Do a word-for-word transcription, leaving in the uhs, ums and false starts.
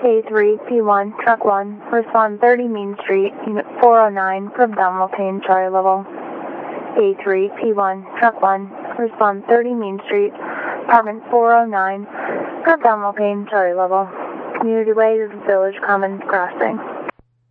A three P one, Truck one, respond thirty Main Street, Unit four oh nine, for abdominal pain, Charlie level. A three P one, Truck one, respond thirty Main Street, apartment four oh nine, for abdominal pain, Charlie level. Community Way is Village Commons Crossing.